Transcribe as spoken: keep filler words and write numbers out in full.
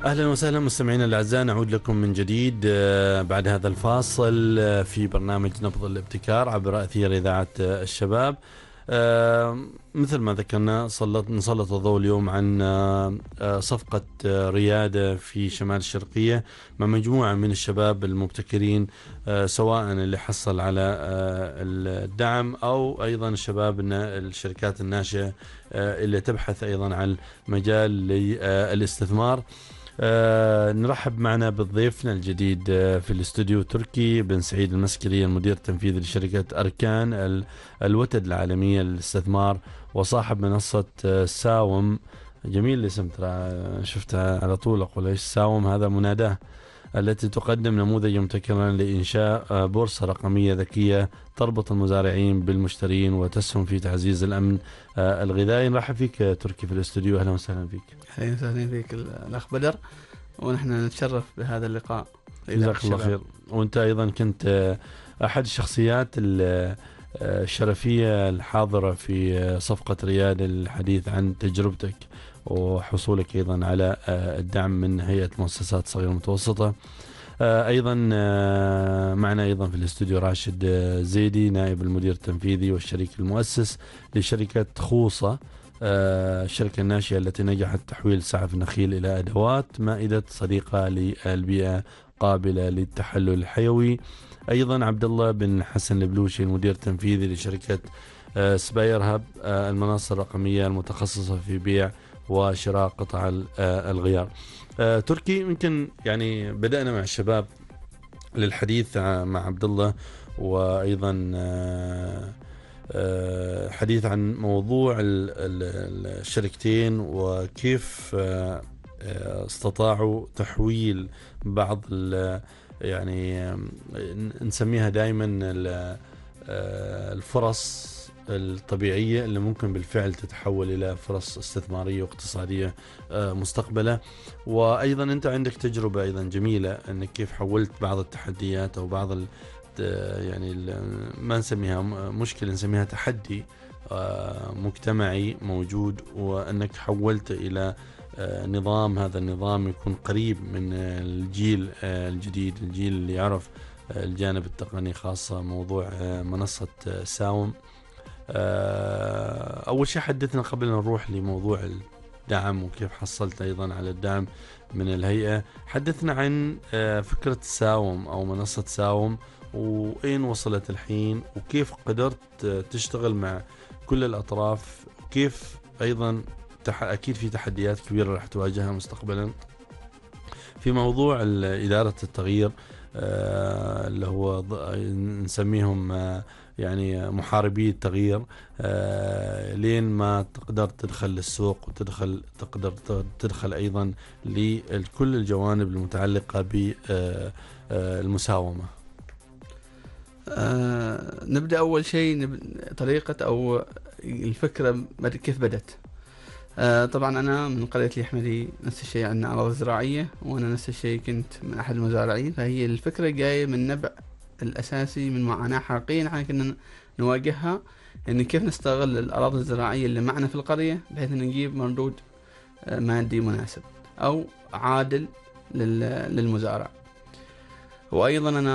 أهلا وسهلا مستمعينا الأعزاء، نعود لكم من جديد بعد هذا الفاصل في برنامج نبض الابتكار عبر أثير إذاعة الشباب. مثل ما ذكرنا سلط نسلط الضوء اليوم عن صفقة ريادة في شمال الشرقية مع مجموعة من الشباب المبتكرين، سواء اللي حصل على الدعم أو أيضا الشباب الشركات الناشئة اللي تبحث أيضا عن مجال للاستثمار. آه نرحب معنا بضيفنا الجديد آه في الاستوديو تركي بن سعيد المسكري، المدير التنفيذي لشركة أركان الوتد العالمية للاستثمار وصاحب منصة آه ساوم. جميل الاسم، ترى شفتها على طول أقول إيش ساوم، هذا مناداه، التي تقدم نموذج مبتكرا لإنشاء بورصة رقمية ذكية تربط المزارعين بالمشترين وتسهم في تعزيز الأمن الغذائي. نرحب فيك تركي في الاستوديو، أهلا وسهلا فيك. أهلا وسهلا فيك الأخ بدر، ونحن نتشرف بهذا اللقاء. جزاك الله خير. وأنت أيضا كنت أحد الشخصيات الشرفية الحاضرة في صفقة ريادة للحديث عن تجربتك وحصولك أيضا على الدعم من هيئة مؤسسات صغيرة ومتوسطة. أيضا معنا أيضا في الاستوديو راشد زيدي، نائب المدير التنفيذي والشريك المؤسس لشركة خوصة، الشركة الناشئة التي نجحت تحويل سعف النخيل إلى أدوات مائدة صديقة للبيئة قابلة للتحلل الحيوي. أيضا عبد الله بن حسن البلوشي، المدير التنفيذي لشركة سباير هاب، المنصة الرقمية المتخصصة في بيع وشراء قطع الغيار. تركي، يمكن يعني بدأنا مع الشباب للحديث مع عبد الله، وأيضا حديث عن موضوع الشركتين وكيف استطاعوا تحويل بعض يعني نسميها دائما الفرص الطبيعية اللي ممكن بالفعل تتحول إلى فرص استثمارية واقتصادية مستقبلا. وأيضا أنت عندك تجربة أيضا جميلة أنك كيف حولت بعض التحديات أو بعض يعني ما نسميها مشكلة، نسميها تحدي مجتمعي موجود، وأنك حولت إلى نظام، هذا النظام يكون قريب من الجيل الجديد، الجيل اللي يعرف الجانب التقني، خاصة موضوع منصة ساوم. أول شيء حدثنا قبل أن نروح لموضوع الدعم وكيف حصلت أيضا على الدعم من الهيئة، حدثنا عن فكرة ساوم أو منصة ساوم وأين وصلت الحين، وكيف قدرت تشتغل مع كل الأطراف، وكيف أيضا أكيد في تحديات كبيرة راح تواجهها مستقبلا في موضوع إدارة التغيير، اللي هو نسميهم يعني محاربي التغيير، لين ما تقدر تدخل للسوق وتدخل تقدر تدخل أيضا لكل الجوانب المتعلقة بالمساومة. آه نبدأ أول شيء طريقة أو الفكرة كيف بدت. آه طبعا أنا من قرية اليحمدي، نفس الشيء عندنا أراضي زراعية، وأنا نفس الشيء كنت من أحد المزارعين، فهي الفكرة جاية من نبع الأساسي من معاناة حقيقية نحن كنا نواجهها، إن كيف نستغل الأراضي الزراعية اللي معنا في القرية بحيث إن نجيب مردود آه مادي مناسب أو عادل للمزارع. وأيضا أنا